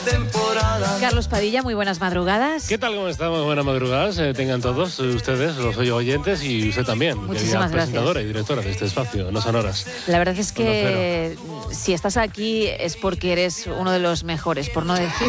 temporada. Carlos Padilla, muy buenas madrugadas. ¿Qué tal? ¿Cómo estamos? Buenas madrugadas. Tengan todos ustedes, los oyentes, y usted también. Muchísimas presentadora gracias. y directora de este espacio, No Sonoras. La verdad es que si estás aquí es porque eres uno de los mejores, por no decir...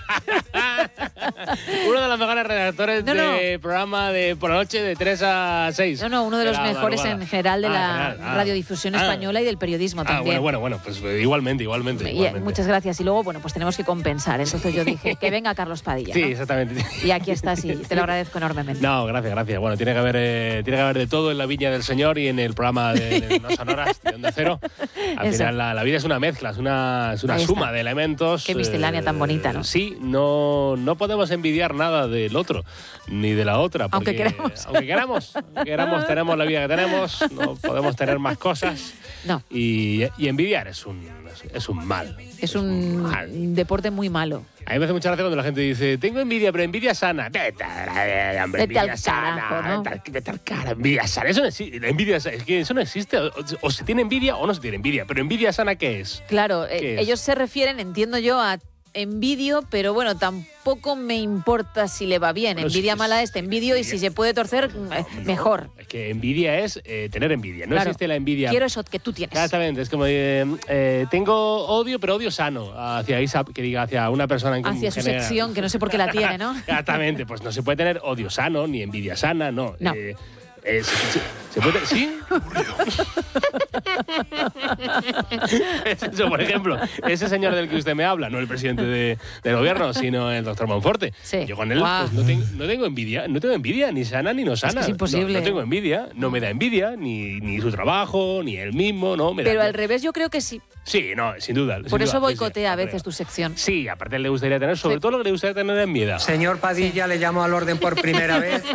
Uno de los mejores redactores de programa de por la noche de 3 a 6. No, uno de los mejores en general de la radiodifusión española y del periodismo también. Bueno, pues igualmente. Muchas gracias. Y luego, pues tenemos que compensar. Entonces yo dije, que venga Carlos Padilla. Sí, ¿no? Exactamente. Y aquí estás y te lo agradezco enormemente. No, gracias. Bueno, tiene que haber de todo en la Viña del Señor y en el programa de No Sonoras, de Onda Cero. Al final la vida es una mezcla, es una suma de elementos. Qué miscelánea tan bonita, ¿no? Sí, no podemos envidiar nada del otro, ni de la otra. Aunque queramos. Aunque queramos, tenemos la vida que tenemos, no podemos tener más cosas. No. Y envidiar es un mal. Es un deporte muy malo. A mí me hace mucha gracia cuando la gente dice, tengo envidia, pero envidia sana. Vete al carajo, ¿no? Vete al cara, envidia sana. Eso no existe. Es que eso no existe. O se tiene envidia o no se tiene envidia. Pero envidia sana, ¿qué es? Claro, ¿Qué es? ellos se refieren, entiendo yo, a envidio, pero bueno, tampoco me importa si le va bien. Bueno, envidia mala te envidio y si se puede torcer, mejor. Es que envidia es tener envidia. No Claro. existe la envidia. Quiero eso que tú tienes. Exactamente. Es como tengo odio, pero odio sano hacia hacia una persona en Hacia su general. sección, que no sé por qué la tiene, ¿no? Exactamente. Pues no se puede tener odio sano ni envidia sana, no. No. ¿Se puede? ¿Sí? Eso, por ejemplo, ese señor del que usted me habla, no el presidente del gobierno, sino el doctor Monforte. Sí. Yo con él pues, no tengo envidia, ni sana ni no sana. Es que es imposible. No tengo envidia, no me da envidia, ni su trabajo, ni él mismo, no. Pero al revés yo creo que sí. Sí, no, sin duda. Por eso boicotea a sí, vepues tu sección. Sí, aparte le gustaría tener, sobre todo lo que le gustaría tener es envidia. Señor Padilla, le llamo al orden por primera vez.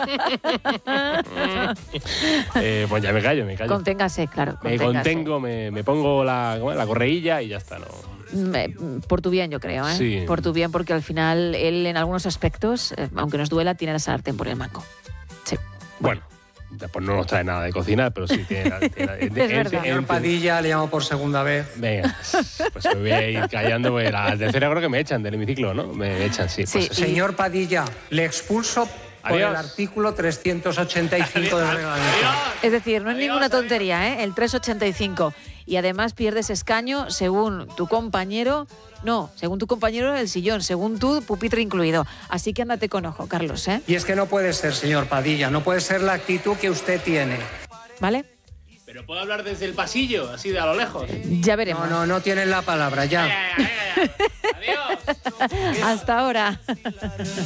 Pues ya me callo. Conténgase, claro. Me contengo, me pongo la correílla y ya está, ¿no? Por tu bien, yo creo, ¿eh? Sí. Por tu bien, porque al final él en algunos aspectos, aunque nos duela, tiene la sartén por el mango. Sí. Bueno, pues no nos trae nada de cocinar, pero sí tiene Es verdad. Señor Padilla, le llamo por segunda vez. Venga, pues me voy a ir callando, porque la tercera creo que me echan del hemiciclo, ¿no? Me echan, sí. Sí. Pues, Señor Padilla, le expulso por Adiós. el artículo 385 del reglamento. Es decir, no es ninguna tontería, ¿eh? El 385. Y además pierdes escaño según tu compañero. No, según tu compañero el sillón, según tu pupitre incluido. Así que ándate con ojo, Carlos, ¿eh? Y es que no puede ser, señor Padilla, no puede ser la actitud que usted tiene. ¿Vale? Pero puedo hablar desde el pasillo, así de a lo lejos. Ya veremos. No tienen la palabra, ya. Adiós. Hasta ahora.